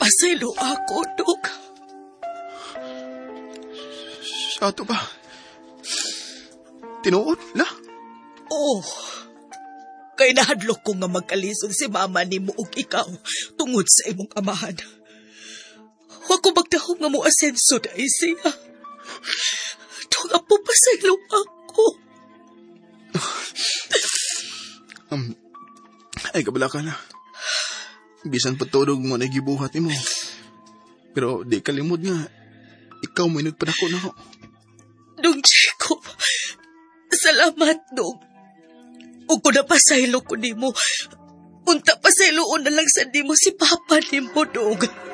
pasaylo ako, Dok. Sa ato ba? Tinuod, la? Oo. Kay nahadlok ko nga magkalisod si mama ni mo ug ikaw tungod sa imong amahan. Wa ko magdahom nga mo asenso dahil siya. Tunga po pasaylo ako. Ay, kabala ka na. Bisan patulog mo na gibuhat mo. Pero di kalimod nga, ikaw may nagpadako na ako. Dong Jacob, salamat, Dong. Ug ko na pasaylo ko nimo. Unta pasayloon na lang sa nimo si Papa nimo, Dong.